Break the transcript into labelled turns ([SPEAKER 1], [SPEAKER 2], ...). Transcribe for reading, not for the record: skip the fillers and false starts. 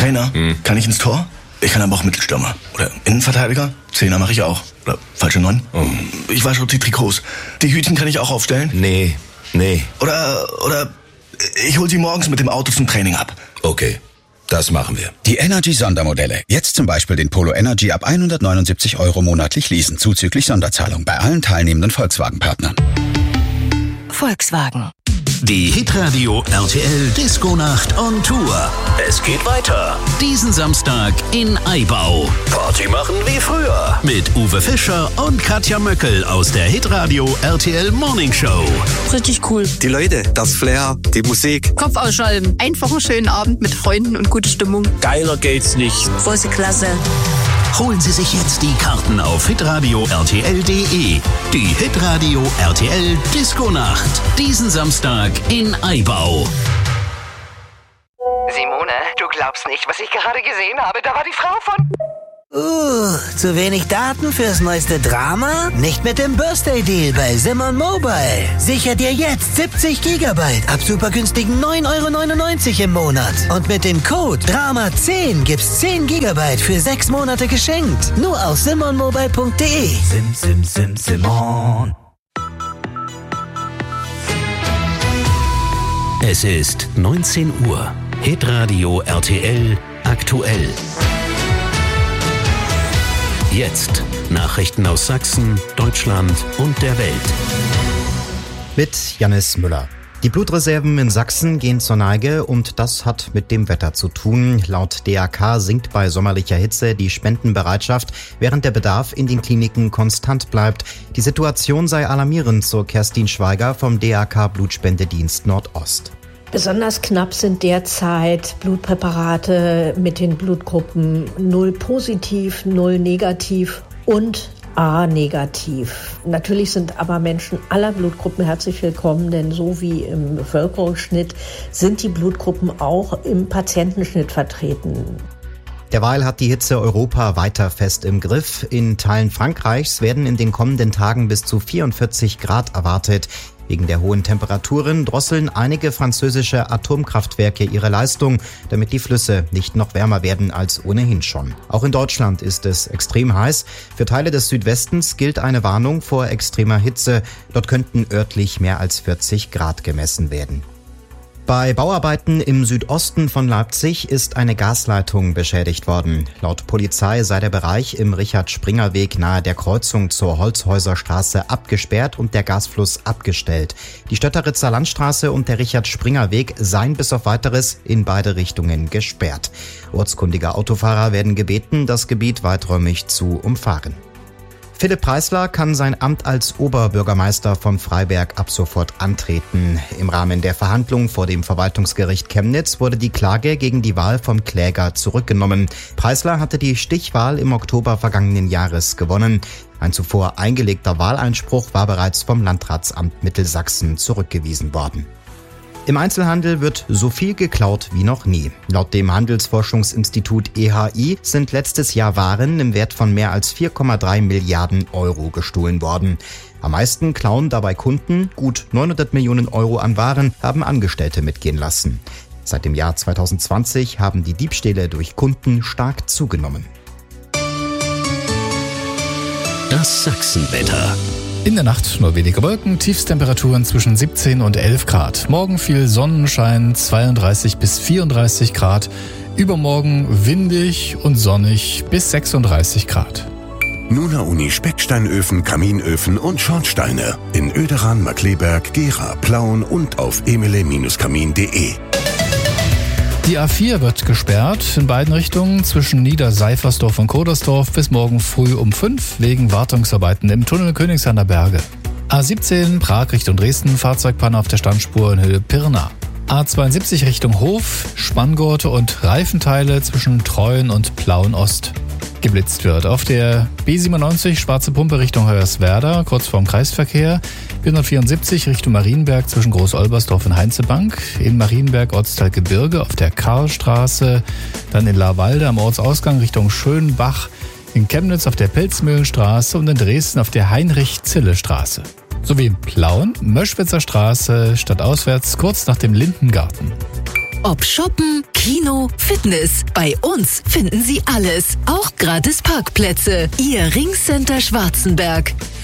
[SPEAKER 1] Trainer, kann ich ins Tor? Ich kann aber auch Mittelstürmer. Oder Innenverteidiger? Zehner mache ich auch. Oder falsche 9. Ich wasche auch die Trikots. Die Hütchen kann ich auch aufstellen?
[SPEAKER 2] Nee.
[SPEAKER 1] Oder ich hol sie morgens mit dem Auto zum Training ab.
[SPEAKER 2] Okay, das machen wir.
[SPEAKER 3] Die Energy-Sondermodelle. Jetzt zum Beispiel den Polo Energy ab 179 € monatlich leasen, zuzüglich Sonderzahlung bei allen teilnehmenden Volkswagen-Partnern.
[SPEAKER 4] Volkswagen.
[SPEAKER 5] Die Hitradio RTL Disco-Nacht on Tour. Es geht weiter. Diesen Samstag in Aibau. Party machen wie früher. Mit Uwe Fischer und Katja Möckel aus der Hitradio RTL Morning Show.
[SPEAKER 6] Richtig cool.
[SPEAKER 7] Die Leute, das Flair, die Musik.
[SPEAKER 6] Kopf ausschalten. Einfach einen schönen Abend mit Freunden und gute Stimmung.
[SPEAKER 7] Geiler geht's nicht.
[SPEAKER 6] Große Klasse.
[SPEAKER 5] Holen Sie sich jetzt die Karten auf hitradio rtl.de. Die Hitradio RTL Disco-Nacht. Diesen Samstag in Aibau.
[SPEAKER 8] Simone, du glaubst nicht, was ich gerade gesehen habe. Da war die Frau von...
[SPEAKER 9] Zu wenig Daten fürs neueste Drama? Nicht mit dem Birthday Deal bei Simon Mobile. Sicher dir jetzt 70 GB ab super günstigen 9,99 € im Monat. Und mit dem Code DRAMA10 gibt's 10 GB für 6 Monate geschenkt. Nur auf simonmobile.de. Simon.
[SPEAKER 5] Es ist 19 Uhr. Hitradio RTL aktuell. Jetzt Nachrichten aus Sachsen, Deutschland und der Welt.
[SPEAKER 10] Mit Jannis Müller. Die Blutreserven in Sachsen gehen zur Neige und das hat mit dem Wetter zu tun. Laut DAK sinkt bei sommerlicher Hitze die Spendenbereitschaft, während der Bedarf in den Kliniken konstant bleibt. Die Situation sei alarmierend, so Kerstin Schweiger vom DAK Blutspendedienst Nordost.
[SPEAKER 11] Besonders knapp sind derzeit Blutpräparate mit den Blutgruppen 0 positiv, 0 negativ und A negativ. Natürlich sind aber Menschen aller Blutgruppen herzlich willkommen, denn so wie im Bevölkerungsschnitt sind die Blutgruppen auch im Patientenschnitt vertreten.
[SPEAKER 10] Derweil hat die Hitze Europa weiter fest im Griff. In Teilen Frankreichs werden in den kommenden Tagen bis zu 44 Grad erwartet. Wegen der hohen Temperaturen drosseln einige französische Atomkraftwerke ihre Leistung, damit die Flüsse nicht noch wärmer werden als ohnehin schon. Auch in Deutschland ist es extrem heiß. Für Teile des Südwestens gilt eine Warnung vor extremer Hitze. Dort könnten örtlich mehr als 40 Grad gemessen werden. Bei Bauarbeiten im Südosten von Leipzig ist eine Gasleitung beschädigt worden. Laut Polizei sei der Bereich im Richard-Springer-Weg nahe der Kreuzung zur Holzhäuserstraße abgesperrt und der Gasfluss abgestellt. Die Stötteritzer Landstraße und der Richard-Springer-Weg seien bis auf Weiteres in beide Richtungen gesperrt. Ortskundige Autofahrer werden gebeten, das Gebiet weiträumig zu umfahren. Philipp Preisler kann sein Amt als Oberbürgermeister von Freiberg ab sofort antreten. Im Rahmen der Verhandlung vor dem Verwaltungsgericht Chemnitz wurde die Klage gegen die Wahl vom Kläger zurückgenommen. Preisler hatte die Stichwahl im Oktober vergangenen Jahres gewonnen. Ein zuvor eingelegter Wahleinspruch war bereits vom Landratsamt Mittelsachsen zurückgewiesen worden. Im Einzelhandel wird so viel geklaut wie noch nie. Laut dem Handelsforschungsinstitut EHI sind letztes Jahr Waren im Wert von mehr als 4,3 Milliarden € gestohlen worden. Am meisten klauen dabei Kunden. Gut 900 Millionen € an Waren haben Angestellte mitgehen lassen. Seit dem Jahr 2020 haben die Diebstähle durch Kunden stark zugenommen.
[SPEAKER 5] Das Sachsenwetter.
[SPEAKER 12] In der Nacht nur wenige Wolken, Tiefstemperaturen zwischen 17 und 11 Grad. Morgen viel Sonnenschein, 32 bis 34 Grad. Übermorgen windig und sonnig bis 36 Grad.
[SPEAKER 13] Nuna Uni Specksteinöfen, Kaminöfen und Schornsteine. In Oederan, Markleberg, Gera, Plauen und auf emile-kamin.de.
[SPEAKER 12] Die A4 wird gesperrt in beiden Richtungen zwischen Niederseifersdorf und Kodersdorf bis morgen früh um 5 wegen Wartungsarbeiten im Tunnel Königshainer Berge. A17 Prag Richtung Dresden, Fahrzeugpanne auf der Standspur in Höhe Pirna. A72 Richtung Hof, Spanngurte und Reifenteile zwischen Treuen und Plauen Ost. Geblitzt wird. Auf der B97 Schwarze Pumpe Richtung Hoyerswerda, kurz vorm Kreisverkehr. B174 Richtung Marienberg zwischen Groß-Olbersdorf und Heinzebank. In Marienberg Ortsteilgebirge auf der Karlstraße. Dann in Lavalde am Ortsausgang Richtung Schönbach. In Chemnitz auf der Pelzmühlenstraße und in Dresden auf der Heinrich-Zille-Straße. Sowie in Plauen, Möschwitzer Straße, stadtauswärts kurz nach dem Lindengarten.
[SPEAKER 4] Ob Shoppen, Kino, Fitness. Bei uns finden Sie alles. Auch gratis Parkplätze. Ihr Ringcenter Schwarzenberg.